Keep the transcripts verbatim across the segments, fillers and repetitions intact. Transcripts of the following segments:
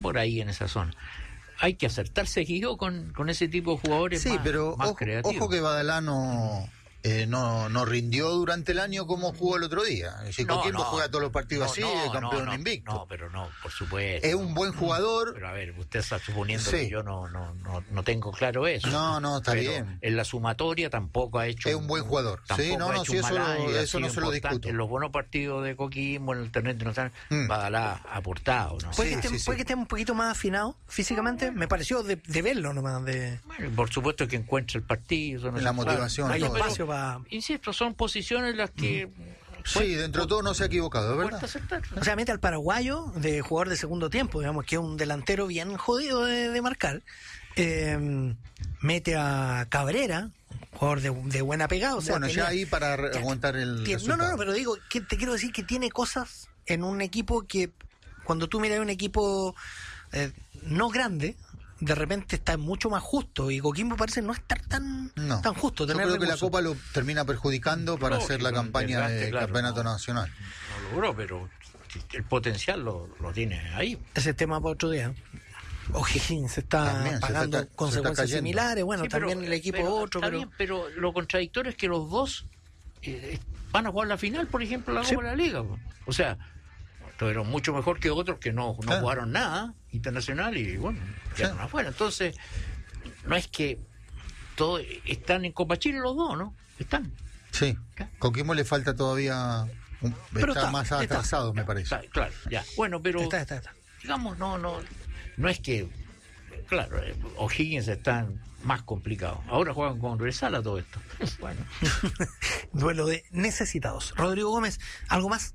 por ahí en esa zona. Hay que acertar seguido con, con ese tipo de jugadores. Sí, más, pero más ojo, creativos. ojo que Badalá no, eh, no, no rindió durante el año como jugó el otro día. Si No, Coquimbo no, juega todos los partidos no, así, no, es campeón no, no, invicto. No, pero no, por supuesto. Es un buen jugador. Pero a ver, usted está suponiendo Sí. que yo no, no, no, no tengo claro eso. No, no, está Pero bien. En la sumatoria tampoco ha hecho. Es un buen jugador. Tampoco Sí, no, ha no, hecho sí, un eso, mal lo- año, ha eso no sido se lo importante. discuto. En los buenos partidos de Coquimbo, en el torneo internacional, Mm. Badalá ha aportado, ¿no? Puede, Sí, que esté, sí, sí. puede que esté un poquito más afinado físicamente, me pareció de, de verlo nomás. De... Bueno, y por supuesto que encuentra el partido. No La sé, motivación, claro. Hay todo. espacio para... Insisto, son posiciones en las que. Sí, dentro de todo no se ha equivocado, ¿es Puerta verdad? acertar. O sea, mete al paraguayo de jugador de segundo tiempo, digamos, que es un delantero bien jodido de, de marcar. Eh, mete a Cabrera, jugador de, de buena pegada. O sea, Bueno, tenía- ya ahí para re- ya- aguantar el tiene- no, resultado. no, no, pero digo, que te quiero decir que tiene cosas en un equipo que cuando tú miras un equipo eh, no grande, de repente está mucho más justo y Coquimbo parece no estar tan, No. tan justo. Yo tener creo que la recursos. Copa lo termina perjudicando para Lógico, hacer la el campaña desgaste, de claro, campeonato no. nacional. No logró, pero el potencial lo, lo tiene ahí. Ese tema para otro día. O'Higgins se está También, se pagando está- se está consecuencias cayendo. similares. Bueno, Sí, pero- también el equipo pero otro, está pero bien, pero lo contradictorio es que los dos eh, van a jugar la final, por ejemplo, la Sí. Copa de la Liga. O sea, pero mucho mejor que otros que no, no Claro. jugaron nada internacional y bueno, quedaron Sí. afuera. Entonces, no es que todos están en Copa Chile los dos, ¿no? Están. Sí, Coquimbo le falta todavía... un- Pero está, está, más está. atrasado, me parece. Está- claro, ya. Bueno, pero está, está, está. digamos, no, no, no es que, claro, eh, O'Higgins están más complicados. Ahora juegan con Universal a todo esto. Bueno. Duelo de necesitados. Rodrigo Gómez, ¿algo más?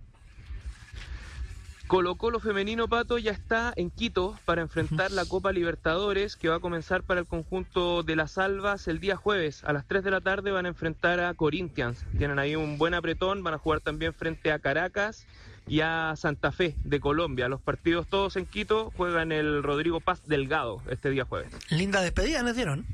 Colo Colo femenino, Pato, ya está en Quito para enfrentar la Copa Libertadores, que va a comenzar para el conjunto de las Albas el día jueves. A las tres de la tarde van a enfrentar a Corinthians. Tienen ahí un buen apretón, van a jugar también frente a Caracas y a Santa Fe de Colombia. Los partidos todos en Quito, juegan el Rodrigo Paz Delgado este día jueves. Linda despedida les dieron.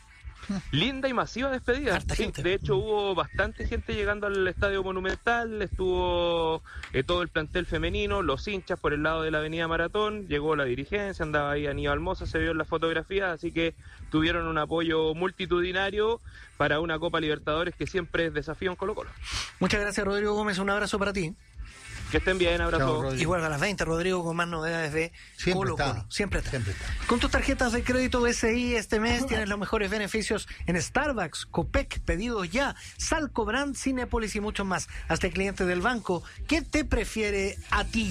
Linda y masiva despedida. Harta Sí, gente. de hecho hubo bastante gente llegando al Estadio Monumental, estuvo eh, todo el plantel femenino, los hinchas por el lado de la Avenida Maratón, llegó la dirigencia, andaba ahí Aníbal Mosa, se vio en la fotografía, así que tuvieron un apoyo multitudinario para una Copa Libertadores que siempre es desafío en Colo Colo. Muchas gracias, Rodrigo Gómez. Un abrazo para ti. Que estén bien, abrazo. Chao, Rodrigo. Y vuelve a las veinte, Rodrigo, con más novedades de Siempre Colo está. Colo. Siempre está. Siempre está. Con tus tarjetas de crédito B C I este mes tienes los mejores beneficios en Starbucks, Copec, Pedidos Ya, Salco Brand, Cinépolis y muchos más. Hasta cliente del banco que te prefiere a ti.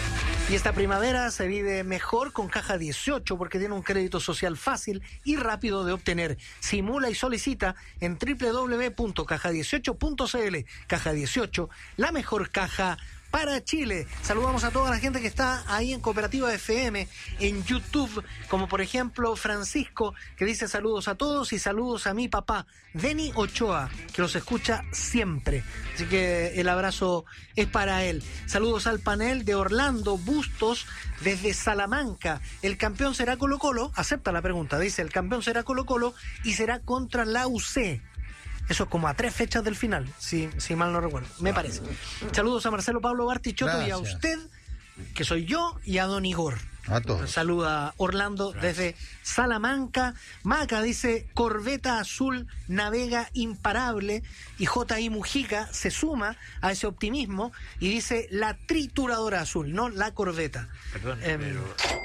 Y esta primavera se vive mejor con Caja dieciocho porque tiene un crédito social fácil y rápido de obtener. Simula y solicita en doble u doble u doble u punto caja dieciocho punto c l. Caja dieciocho, la mejor caja para Chile. Saludamos a toda la gente que está ahí en Cooperativa F M, en YouTube, como por ejemplo Francisco, que dice saludos a todos y saludos a mi papá, Denny Ochoa, que los escucha siempre. Así que el abrazo es para él. Saludos al panel de Orlando Bustos desde Salamanca. El campeón será Colo Colo, acepta la pregunta, dice el campeón será Colo Colo y será contra la U C. Eso es como a tres fechas del final, si, si mal no recuerdo, me parece. Saludos a Marcelo Pablo Bartichotto y a Gracias. usted, que soy yo, y a Don Igor. A todos. Saluda Orlando desde Salamanca. Maca dice, Corbeta Azul navega imparable. Y J I Mujica se suma a ese optimismo y dice, la trituradora azul, no la corbeta. Perdón, Em, pero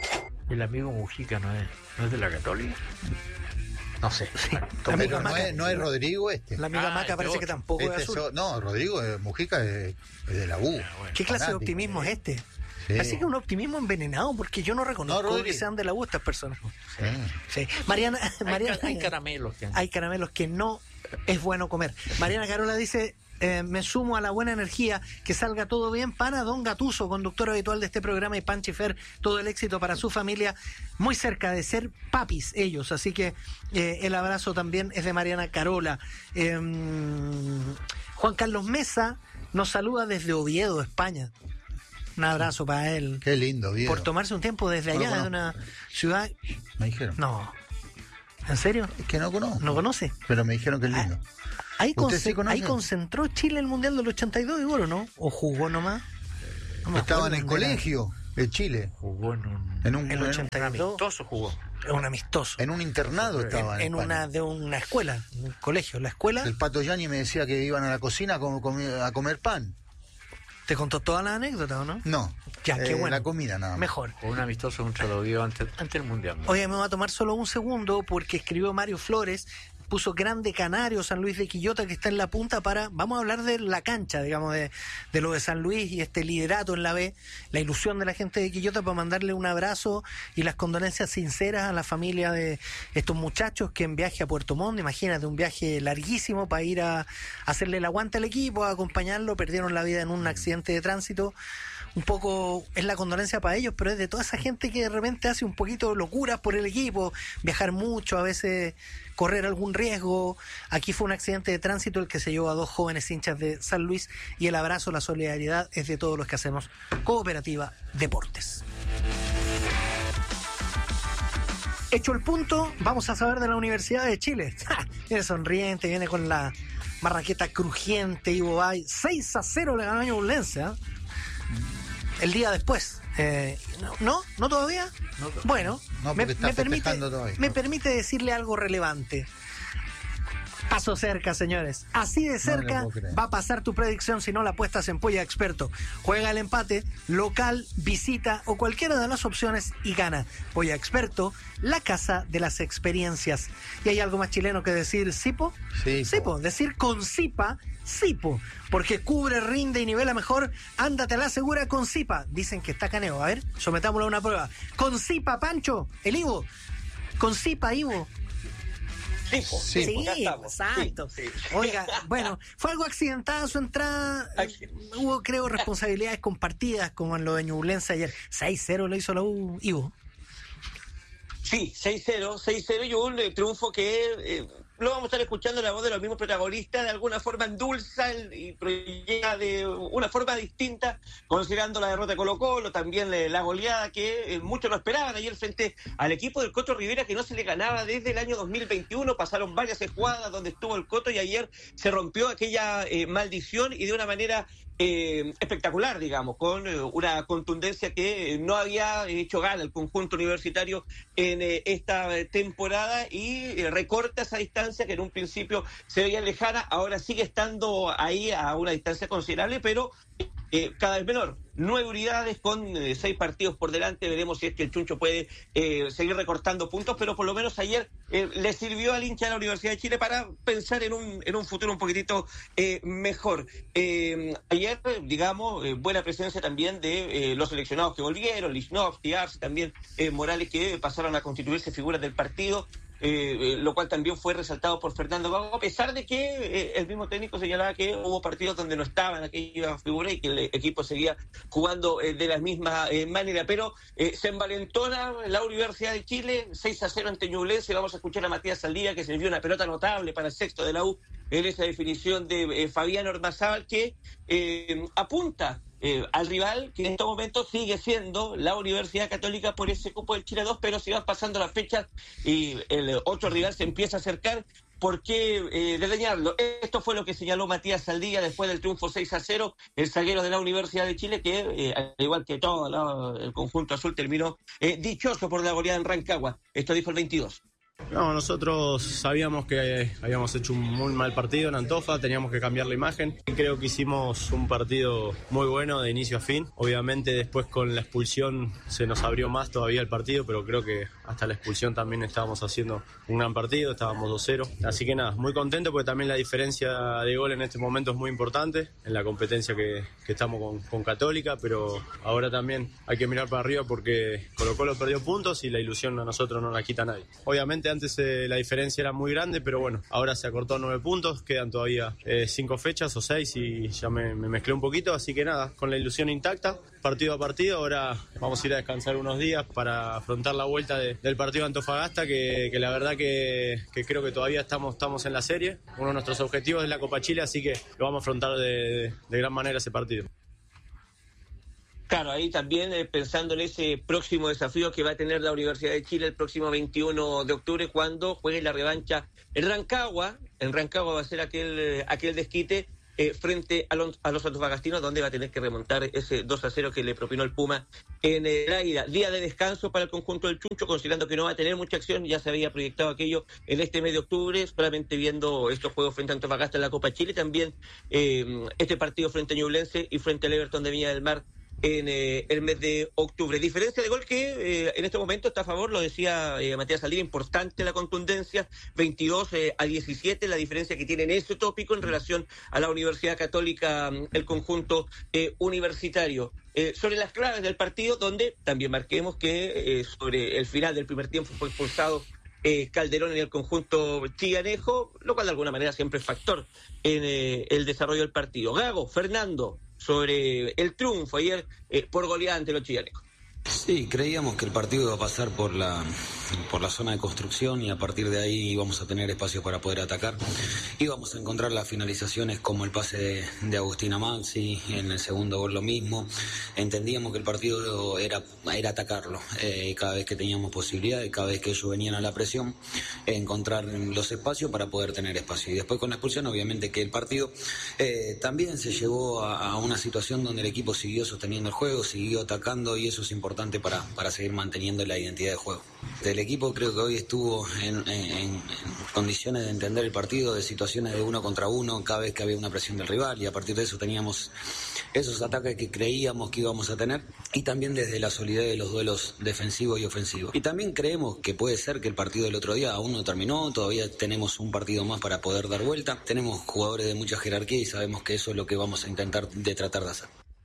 el amigo Mujica no es, no es de la Católica. No sé. La Pero amiga no Maca. es, no es Rodrigo este. La amiga Ah, Maca este parece que otro. tampoco Este es azul. so- no, Rodrigo eh, Mujica es, es de la U. bueno. ¿Qué clase de fanático. optimismo es este? Sí. Así que un optimismo envenenado, porque yo no reconozco No, Rodri. que sean de la U estas personas. Sí. Sí. Mariana, Hay, Mariana, ca- hay caramelos que hay caramelos que no es bueno comer. Mariana Carola dice, eh, me sumo a la buena energía, que salga todo bien para Don Gatuso, conductor habitual de este programa, y Panchi Fer, todo el éxito para su familia, muy cerca de ser papis ellos, así que eh, el abrazo también es de Mariana Carola. Eh, Juan Carlos Mesa nos saluda desde Oviedo, España. Un abrazo para él. Qué lindo, bien. Por tomarse un tiempo desde No lo allá, de conozco. una ciudad... Me dijeron. No. ¿En serio? Es que no conozco. ¿No conoce? Pero me dijeron que es lindo. Ahí, ¿Usted conce- sí conoce? ahí concentró Chile el Mundial del ochenta y dos, igual, ¿o no? ¿O jugó nomás? No me Estaba en acuerdo el dónde era. colegio. De Chile. Jugó en un, En un, El en un- ochenta y dos. amistoso jugó. Un amistoso. en un internado estaba. En, en España. una de una escuela, un colegio. La escuela El Pato Gianni me decía que iban a la cocina a, comi- a comer pan. te contó toda la anécdota, ¿o no? No. Ya, qué eh, bueno. La comida nada más. Mejor. Jugó un amistoso contra los Oviedo antes, antes del Mundial, ¿no? Oye, me va a tomar solo un segundo porque escribió Mario Flores, puso Grande Canario, San Luis de Quillota, que está en la punta para... Vamos a hablar de la cancha, digamos, de, de lo de San Luis y este liderato en la B, la ilusión de la gente de Quillota para mandarle un abrazo y las condolencias sinceras a la familia de estos muchachos que en viaje a Puerto Montt, imagínate, un viaje larguísimo para ir a, a hacerle el aguante al equipo, a acompañarlo, perdieron la vida en un accidente de tránsito. Un poco es la condolencia para ellos, pero es de toda esa gente que de repente hace un poquito locuras por el equipo, viajar mucho, a veces correr algún riesgo. Aquí fue un accidente de tránsito el que se llevó a dos jóvenes hinchas de San Luis y el abrazo, la solidaridad es de todos los que hacemos Cooperativa Deportes. Hecho el punto, vamos a saber de la Universidad de Chile. Viene sonriente, viene con la marraqueta crujiente, Ivo Bay. seis a cero le ganó a Ñublense, ¿eh? El día después. Eh, no, ¿No? ¿No todavía? No, Bueno, No, me, porque está me permite, festejando todavía. me permite decirle algo relevante. Paso cerca, señores. Así de No cerca le puedo creer. va a pasar tu predicción si no la apuestas en Polla Experto. Juega el empate, local, visita o cualquiera de las opciones y gana. Polla Experto, la casa de las experiencias. ¿Y hay algo más chileno que decir Sipo? Sí, Sipo, po. decir con Sipa, Sipo. Porque cubre, rinde y nivela mejor. Ándate a la segura con Sipa. Dicen que está caneo. A ver, sometámoslo a una prueba. Con Sipa, Pancho, el Ivo. Con Sipa, Ivo. Sí, po, Sí, Sí, ya estamos. exacto. Sí, sí. Oiga, bueno, fue algo accidentada su entrada. Ay. Hubo, creo, responsabilidades compartidas, como en lo de Ñublense ayer. seis cero lo hizo la U, Ivo. Sí, seis cero, seis cero y un eh, triunfo que eh, lo vamos a estar escuchando la voz de los mismos protagonistas, de alguna forma endulza el- y proyecta de una forma distinta, considerando la derrota de Colo-Colo, también eh, la goleada que eh, muchos lo esperaban ayer frente al equipo del Coto Rivera, que no se le ganaba desde el año dos mil veintiuno. Pasaron varias jugadas donde estuvo el Coto y ayer se rompió aquella eh, maldición y de una manera eh, espectacular, digamos, con eh, una contundencia que eh, no había hecho gala el conjunto universitario en eh, esta eh, temporada y eh, recorta esa distancia que en un principio se veía lejana, ahora sigue estando ahí a una distancia considerable, pero eh, cada vez menor. Nueve unidades con eh, seis partidos por delante. Veremos si es que el Chuncho puede eh, seguir recortando puntos, pero por lo menos ayer eh, le sirvió al hincha de la Universidad de Chile para pensar en un, en un futuro un poquitito eh, mejor. Eh, ayer, digamos, eh, buena presencia también de eh, los seleccionados que volvieron, Lichnowsky, Arce, también eh, Morales, que pasaron a constituirse figuras del partido. Eh, eh, lo cual también fue resaltado por Fernando Gago, a pesar de que eh, el mismo técnico señalaba que hubo partidos donde no estaban aquellas figuras y que el equipo seguía jugando eh, de la misma eh, manera, pero eh, se envalentona la Universidad de Chile, seis a cero ante Ñublense. Vamos a escuchar a Matías Saldía, que se envió una pelota notable para el sexto de la U en esa definición de eh, Fabián Ormazábal, que eh, apunta Eh, al rival, que en estos momentos sigue siendo la Universidad Católica por ese cupo del Chile dos, pero si van pasando las fechas y el otro rival se empieza a acercar, ¿por qué eh, desdeñarlo? Esto fue lo que señaló Matías Saldía después del triunfo seis a cero, el zaguero de la Universidad de Chile, que eh, al igual que todo la, el conjunto azul terminó eh, dichoso por la goleada en Rancagua. Esto dijo el veintidós. No, nosotros sabíamos que habíamos hecho un muy mal partido en Antofa, teníamos que cambiar la imagen. Creo que hicimos un partido muy bueno de inicio a fin. Obviamente después con la expulsión se nos abrió más todavía el partido, pero creo que hasta la expulsión también estábamos haciendo un gran partido, estábamos dos cero. Así que nada, muy contento porque también la diferencia de gol en este momento es muy importante en la competencia que, que estamos con, con Católica, pero ahora también hay que mirar para arriba porque Colo-Colo perdió puntos y la ilusión a nosotros no la quita nadie. Obviamente antes eh, la diferencia era muy grande, pero bueno, ahora se acortó a nueve puntos, quedan todavía eh, cinco fechas o seis y ya me, me mezclé un poquito, así que nada, con la ilusión intacta, partido a partido. Ahora vamos a ir a descansar unos días para afrontar la vuelta de, del partido de Antofagasta, que, que la verdad que, que creo que todavía estamos, estamos en la serie. Uno de nuestros objetivos es la Copa Chile, así que lo vamos a afrontar de, de, de gran manera ese partido. Claro, ahí también eh, pensando en ese próximo desafío que va a tener la Universidad de Chile el próximo veintiuno de octubre, cuando juegue la revancha en Rancagua. En Rancagua va a ser aquel, eh, aquel desquite eh, frente a los, a los antofagastinos, donde va a tener que remontar ese dos a cero que le propinó el Puma en eh, la ida. Día de descanso para el conjunto del Chuncho, considerando que no va a tener mucha acción, ya se había proyectado aquello en este mes de octubre, solamente viendo estos juegos frente a Antofagasta en la Copa Chile, también eh, este partido frente a Ñublense y frente al Everton de Viña del Mar en eh, el mes de octubre. Diferencia de gol que eh, en este momento está a favor, lo decía eh, Matías Saldivia, importante la contundencia, veintidós eh, a diecisiete, la diferencia que tiene en ese tópico en relación a la Universidad Católica, el conjunto eh, universitario. Eh, sobre las claves del partido, donde también marquemos que eh, sobre el final del primer tiempo fue expulsado Eh, Calderón en el conjunto chillanejo, lo cual de alguna manera siempre es factor en eh, el desarrollo del partido. Gago, Fernando, sobre el triunfo ayer eh, por goleada ante los chillanejos. Sí, creíamos que el partido iba a pasar por la por la zona de construcción y a partir de ahí íbamos a tener espacio para poder atacar. Íbamos a encontrar las finalizaciones como el pase de, de Agustina Maxi, en el segundo gol lo mismo. Entendíamos que el partido era, era atacarlo, eh, cada vez que teníamos posibilidad, y cada vez que ellos venían a la presión, eh, encontrar los espacios para poder tener espacio. Y después con la expulsión, obviamente que el partido eh, también se llevó a, a una situación donde el equipo siguió sosteniendo el juego, siguió atacando, y eso es importante para, para seguir manteniendo la identidad de juego. El equipo creo que hoy estuvo en, en, en condiciones de entender el partido, de situaciones de uno contra uno, cada vez que había una presión del rival, y a partir de eso teníamos esos ataques que creíamos que íbamos a tener, y también desde la solidez de los duelos defensivos y ofensivos. Y también creemos que puede ser que el partido del otro día aún no terminó, todavía tenemos un partido más para poder dar vuelta, tenemos jugadores de mucha jerarquía y sabemos que eso es lo que vamos a intentar de tratar de hacer.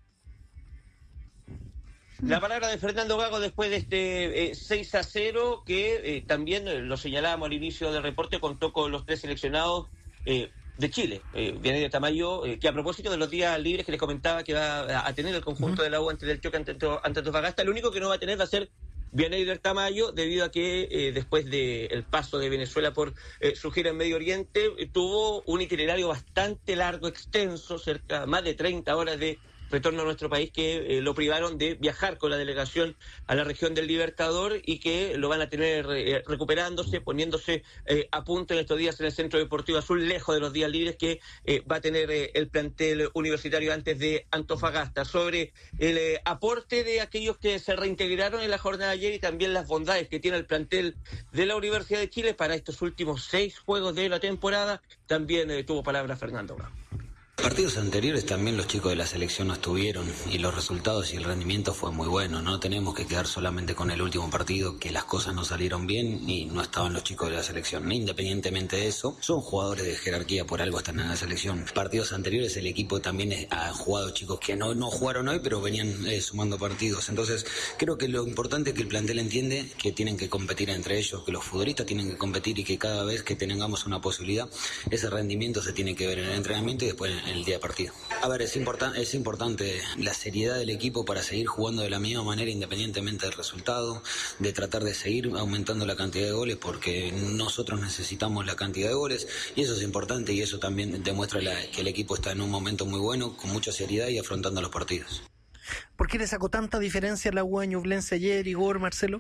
La palabra de Fernando Gago después de este eh, seis a cero, que eh, también eh, lo señalábamos al inicio del reporte, contó con los tres seleccionados eh, de Chile. Eh, Vianey de Tamayo, eh, que a propósito de los días libres que les comentaba que va a tener el conjunto uh-huh. de la U antes del choque ante, ante Antofagasta, el único que no va a tener va a ser Vianey de Tamayo, debido a que eh, después del paso de Venezuela por eh, su gira en Medio Oriente, eh, tuvo un itinerario bastante largo, extenso, cerca más de treinta horas de retorno a nuestro país, que eh, lo privaron de viajar con la delegación a la región del Libertador, y que lo van a tener eh, recuperándose, poniéndose eh, a punto en estos días en el Centro Deportivo Azul, lejos de los días libres que eh, va a tener eh, el plantel universitario antes de Antofagasta. Sobre el eh, aporte de aquellos que se reintegraron en la jornada de ayer y también las bondades que tiene el plantel de la Universidad de Chile para estos últimos seis juegos de la temporada, también eh, tuvo palabra Fernando Gago. Partidos anteriores también los chicos de la selección no estuvieron y los resultados y el rendimiento fue muy bueno. No tenemos que quedar solamente con el último partido, que las cosas no salieron bien y no estaban los chicos de la selección. Independientemente de eso, son jugadores de jerarquía, por algo están en la selección. Partidos anteriores el equipo también ha jugado chicos que no, no jugaron hoy, pero venían eh, sumando partidos. Entonces creo que lo importante es que el plantel entiende que tienen que competir entre ellos, que los futbolistas tienen que competir, y que cada vez que tengamos una posibilidad, ese rendimiento se tiene que ver en el entrenamiento y después en el día de partido. A ver, es, importan- es importante la seriedad del equipo para seguir jugando de la misma manera independientemente del resultado, de tratar de seguir aumentando la cantidad de goles, porque nosotros necesitamos la cantidad de goles, y eso es importante, y eso también demuestra la, que el equipo está en un momento muy bueno, con mucha seriedad y afrontando los partidos. ¿Por qué le sacó tanta diferencia la U a Ñublense ayer, Igor, Marcelo?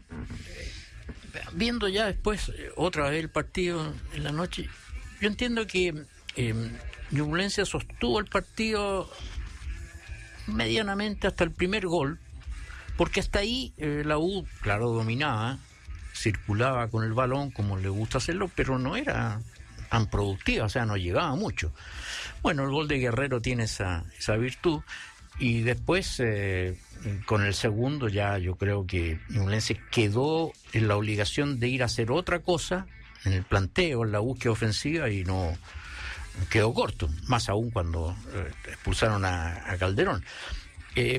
Viendo ya después otra vez el partido en la noche, yo entiendo que eh, Ñublense sostuvo el partido medianamente hasta el primer gol, porque hasta ahí eh, la U, claro, dominaba, circulaba con el balón como le gusta hacerlo, pero no era tan productiva, o sea, no llegaba mucho. Bueno, el gol de Guerrero tiene esa, esa virtud, y después eh, con el segundo ya yo creo que Ñublense quedó en la obligación de ir a hacer otra cosa en el planteo, en la búsqueda ofensiva, y no quedó corto, más aún cuando eh, expulsaron a, a Calderón. Eh,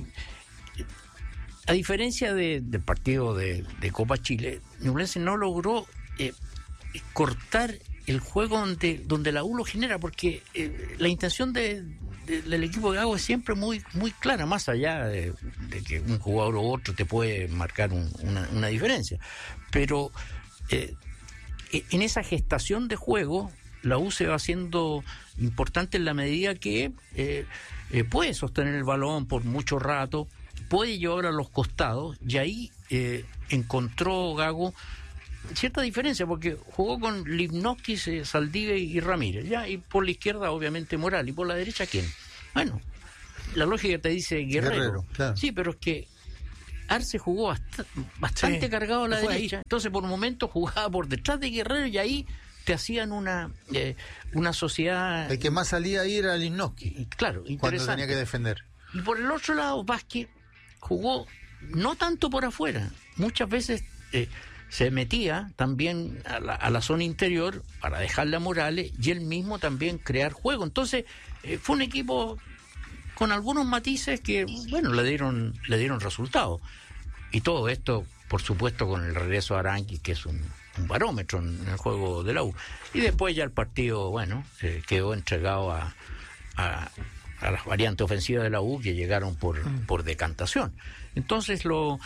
a diferencia de, del partido de, de Copa Chile, Ñublense no logró eh, cortar el juego donde, donde la U lo genera, porque eh, la intención de, de, del equipo de Gago es siempre muy, muy clara, más allá de, de que un jugador u otro te puede marcar un, una, una diferencia. Pero eh, en esa gestación de juego, la U se va haciendo importante en la medida que eh, eh, puede sostener el balón por mucho rato, puede llevar a los costados, y ahí eh, encontró Gago cierta diferencia, porque jugó con Lipnowski, eh, Saldivia y Ramírez, ya, y por la izquierda obviamente Morales, y por la derecha ¿quién? Bueno, la lógica te dice Guerrero, Guerrero, claro. Sí, pero es que Arce jugó bast- bastante Sí, cargado a la fue derecha, ahí. entonces por un momento jugaba por detrás de Guerrero y ahí te hacían una eh, una sociedad, El que más salía ahí era Lichnowsky, claro, cuando interesante. tenía que defender. Y por el otro lado, Vázquez jugó no tanto por afuera, muchas veces eh, se metía también a la, a la zona interior para dejarle a Morales y él mismo también crear juego. Entonces, eh, fue un equipo con algunos matices que, bueno, le dieron, le dieron resultados. Y todo esto, por supuesto, con el regreso de Aranqui, que es un, un barómetro en el juego de la U. Y después ya el partido, bueno, eh, quedó entregado a, a, a las variantes ofensivas de la U que llegaron por, por decantación. Entonces, lo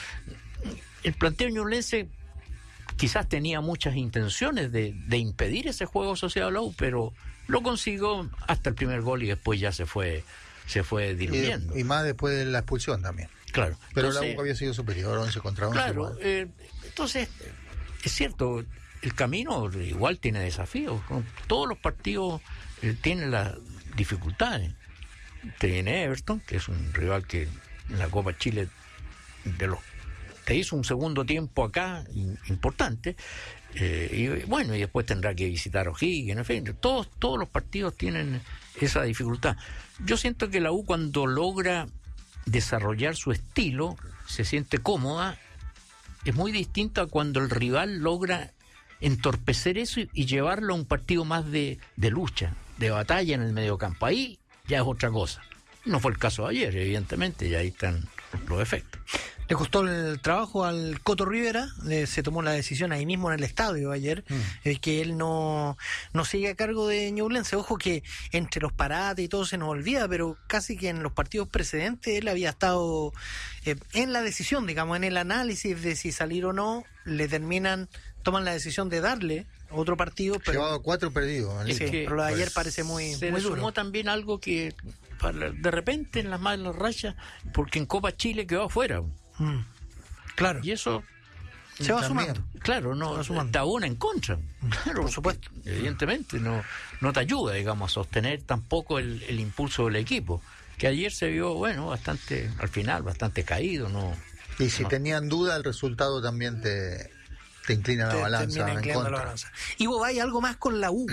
el planteo ñublense quizás tenía muchas intenciones de, de impedir ese juego asociado a la U, pero lo consiguió hasta el primer gol y después ya se fue se fue diluyendo. Y, y más después de la expulsión también. Claro. Pero Entonces, la U había sido superior, once contra once. claro, igual. eh, entonces, es cierto, el camino igual tiene desafíos. ¿no? Todos los partidos eh, tienen las dificultades. Tiene Everton, que es un rival que en la Copa Chile de los te hizo un segundo tiempo acá in, importante, eh, y bueno, y después tendrá que visitar O'Higgins, en fin, todos, todos los partidos tienen esa dificultad. Yo siento que la U, cuando logra desarrollar su estilo, se siente cómoda, es muy distinta a cuando el rival logra entorpecer eso y, y llevarlo a un partido más de, de lucha, de batalla en el mediocampo. Ahí ya es otra cosa. No fue el caso de ayer, evidentemente, y ahí están los efectos. Le costó el trabajo al Coto Rivera, le, se tomó la decisión ahí mismo en el estadio ayer, mm. eh, que él no, no sigue a cargo de Ñublense. Ojo que entre los parates y todo se nos olvida, pero casi que en los partidos precedentes él había estado eh, en la decisión, digamos, en el análisis de si salir o no, le terminan, toman la decisión de darle otro partido. Pero, llevado cuatro perdidos. Sí, que, pero lo de ayer pues, parece muy, se muy le duro. sumó también algo que para, de repente en las malas rachas, porque en Copa Chile quedó afuera. Mm, claro. Y eso se va también. sumando. Claro, no va sumando. te abona en contra. Claro, por supuesto. Evidentemente, no, no te ayuda, digamos, a sostener tampoco el, el impulso del equipo. Que ayer se vio, bueno, bastante, al final, bastante caído, no. Y si no. tenían duda, el resultado también te, te inclina la Te- balanza termina en inclinando contra. la balanza. Ivo, ¿hay algo más con la U?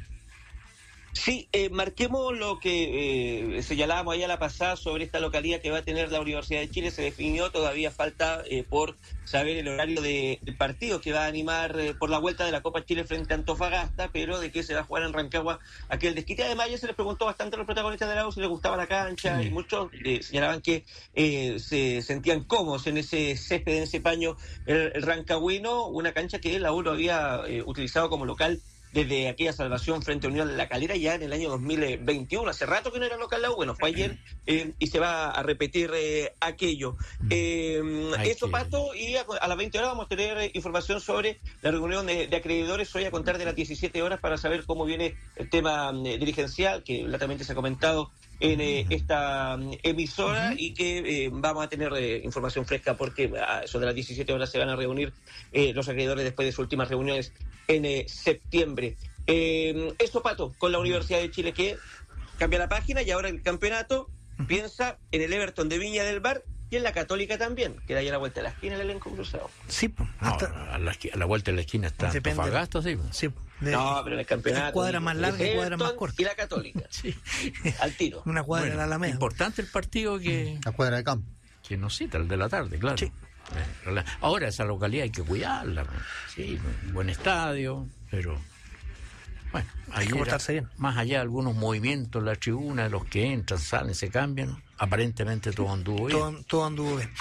Sí, eh, marquemos lo que eh, señalábamos allá la pasada sobre esta localidad que va a tener la Universidad de Chile. Se definió, todavía falta eh, por saber el horario de, del partido que va a animar eh, por la vuelta de la Copa Chile frente a Antofagasta, pero de que se va a jugar en Rancagua aquel desquite. Además, ya se les preguntó bastante a los protagonistas de la U si les gustaba la cancha, Sí. y muchos eh, señalaban que eh, se sentían cómodos en ese césped, en ese paño, el, el rancagüino, una cancha que la U lo había eh, utilizado como local desde aquella salvación frente a Unión de La Calera ya en el año dos mil veintiuno. Hace rato que no era local la U, bueno, fue ayer eh, y se va a repetir eh, aquello. Eh, Hay eso, que- Pato, y a, a las veinte horas vamos a tener eh, información sobre la reunión de, de acreedores hoy a contar de las diecisiete horas para saber cómo viene el tema eh, dirigencial, que latamente se ha comentado en eh, esta mm, emisora, y que eh, vamos a tener eh, información fresca porque a eso de las diecisiete horas se van a reunir eh, los acreedores después de sus últimas reuniones en eh, septiembre. Eh, eso, Pato, con la Universidad de Chile, que cambia la página y ahora el campeonato piensa en el Everton de Viña del Mar y en la Católica también, que da ya la vuelta a la esquina el elenco cruzado. Sí, po, No, hasta, a, la, esqui- a la vuelta de la esquina está Depende. Antofagasta, sí. sí, po, de- No, pero en el campeonato. hay cuadras más largas y cuadras más Everton cortas. y la Católica, Sí. al tiro. Una cuadra Bueno, en la Alameda. importante el partido que, La cuadra de campo. que nos cita, el de la tarde, claro. Sí. Eh, la- Ahora esa localidad hay que cuidarla, ¿no? Sí, un buen estadio, pero bueno, Hay que ayer, portarse bien. más allá de algunos movimientos en la tribuna, los que entran, salen, se cambian, aparentemente todo anduvo bien. Todo, todo anduvo bien.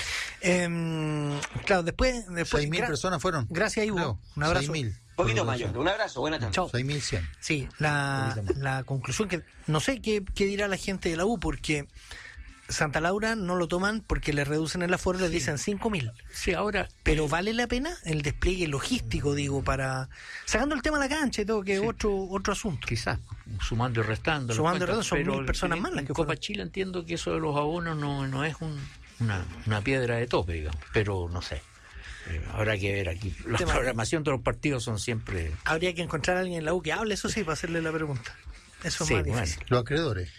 Eh, claro, después... después Seis mil gra- personas fueron. Gracias, Ivo. Creo. Un abrazo. Seis mil. Un poquito mayor. Un abrazo, buena tarde. Chao. Seis mil cien. Sí, la, Un poquito más. la conclusión que... No sé qué, qué dirá la gente de la U, porque Santa Laura no lo toman porque le reducen el aforo, les dicen cinco mil. Sí, ahora Pero ¿vale la pena el despliegue logístico, digo, para... Sacando el tema de la cancha y todo, que es Sí. otro otro asunto. quizás sumando y restando. Sumando y las restando, cuentas, son pero mil personas en- más las en que Copa fueron. Chile entiendo que eso de los abonos no, no es un, una, una piedra de tope, digamos, pero no sé. Eh, habrá que ver aquí. La Tema. programación de los partidos son siempre... Habría que encontrar a alguien en la U que hable, eso sí, para hacerle la pregunta. Eso es Sí, más bueno. difícil. Los acreedores.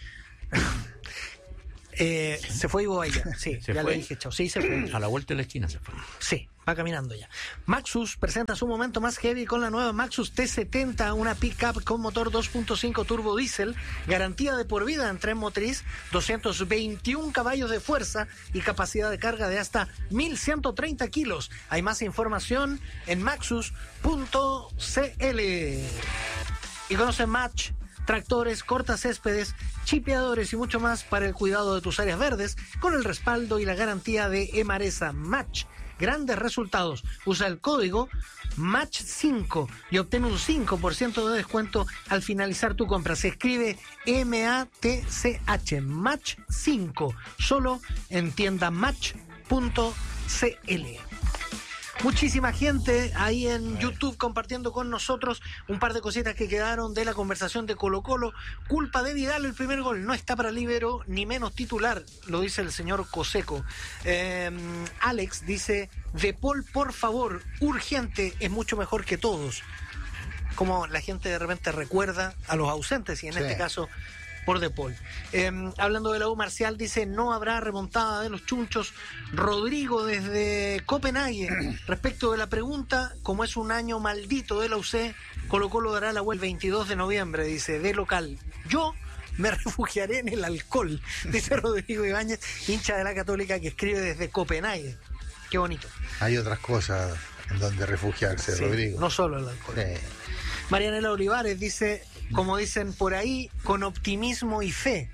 Eh, se fue Ivo Bahía, sí, ¿Se ya fue? le dije chao. Sí, se fue. A la vuelta de la esquina se fue. Sí, va caminando ya. Maxus presenta su momento más heavy con la nueva Maxus T setenta, una pickup con motor dos punto cinco turbo diésel, garantía de por vida en tren motriz, doscientos veintiún caballos de fuerza y capacidad de carga de hasta mil ciento treinta kilos. Hay más información en maxus punto c l. Y conoce Match, tractores, cortacéspedes, chipeadores y mucho más para el cuidado de tus áreas verdes con el respaldo y la garantía de Emaresa. Match, grandes resultados. Usa el código match cinco y obtén un cinco por ciento de descuento al finalizar tu compra. Se escribe M A T C H, Match cinco, solo en tienda match punto c l. Muchísima gente ahí en YouTube compartiendo con nosotros un par de cositas que quedaron de la conversación de Colo Colo. Culpa de Vidal el primer gol, no está para líbero ni menos titular, lo dice el señor Coseco. Eh, Alex dice, De Paul, por favor, urgente, es mucho mejor que todos. Como la gente de repente recuerda a los ausentes y en Sí. este caso por De Paul. Eh, hablando de la U, Marcial dice, no habrá remontada de los chunchos. Rodrigo desde Copenhague, respecto de la pregunta, como es un año maldito de la U C, Colo Colo dará la vuelta el veintidós de noviembre, dice, de local. Yo me refugiaré en el alcohol, dice Rodrigo Ibáñez, hincha de la Católica que escribe desde Copenhague. Qué bonito. Hay otras cosas en donde refugiarse, Sí, Rodrigo. no solo el alcohol. Sí. Marianela Olivares dice, como dicen por ahí, con optimismo y fe.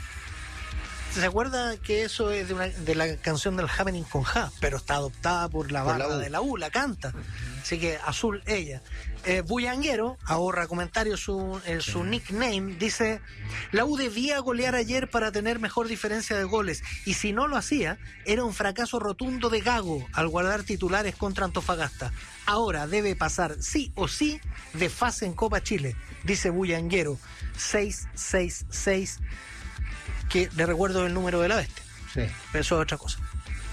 ¿Se acuerda que eso es de, una, de la canción del Happening con Ja? Pero está adoptada por la Por barra la U. de la U, la canta. Así que azul ella. Eh, Bullanguero, ahorra comentarios su, en su nickname, dice, la U debía golear ayer para tener mejor diferencia de goles. Y si no lo hacía, era un fracaso rotundo de Gago al guardar titulares contra Antofagasta. Ahora debe pasar sí o sí de fase en Copa Chile, dice Bullanguero, seis seis seis, que le recuerdo el número de la bestia, Sí. pero eso es otra cosa.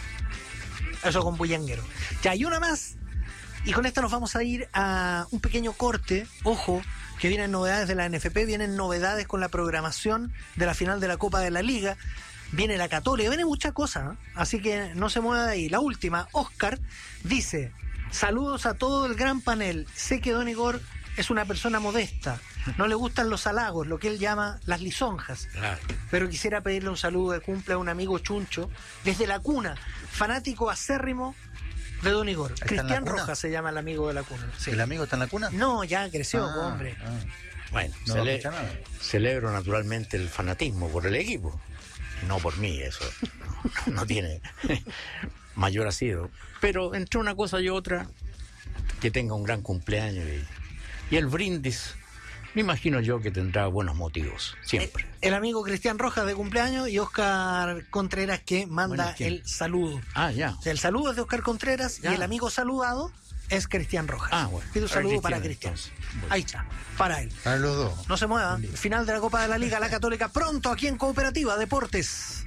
Eso con Bullanguero. Ya hay una más, y con esta nos vamos a ir a un pequeño corte. Ojo, que vienen novedades de la N F P, vienen novedades con la programación de la final de la Copa de la Liga. Viene la Católica, viene mucha cosa, ¿eh? Así que no se mueva de ahí. La última, Oscar, dice, saludos a todo el gran panel. Sé que Don Igor es una persona modesta, no le gustan los halagos, lo que él llama las lisonjas. Claro. Pero quisiera pedirle un saludo de cumple a un amigo chuncho, desde la cuna, fanático acérrimo de Don Igor. ¿Está en la Cristian cuna? Rojas se llama el amigo de la cuna. Sí. ¿El amigo está en la cuna? No, ya creció, Ah, hombre. ah. Bueno, No cele- escucha nada. celebro naturalmente el fanatismo por el equipo. No por mí, eso no, no tiene mayor asido. Pero entre una cosa y otra, que tenga un gran cumpleaños y, y el brindis, me imagino yo que tendrá buenos motivos, siempre. El amigo Cristian Rojas de cumpleaños y Oscar Contreras que manda Bueno, ¿quién? el saludo. Ah, ya. O sea, el saludo es de Oscar Contreras Ya. y el amigo saludado es Cristian Rojas. Ah, bueno. Pido un Para saludo para Cristian, Cristian. entonces. Bueno. Ahí está, para él. Para los dos. No se muevan. Final de la Copa de la Liga, la Católica, pronto aquí en Cooperativa Deportes.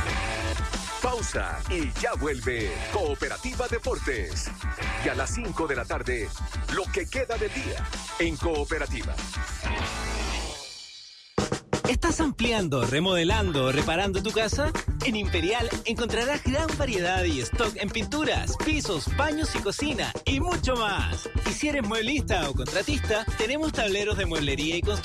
Pausa y ya vuelve Cooperativa Deportes. Y a las cinco de la tarde, lo que queda del día en Cooperativa. ¿Estás ampliando, remodelando o reparando tu casa? En Imperial encontrarás gran variedad y stock en pinturas, pisos, baños y cocina y mucho más. Y si eres mueblista o contratista, tenemos tableros de mueblería y construcción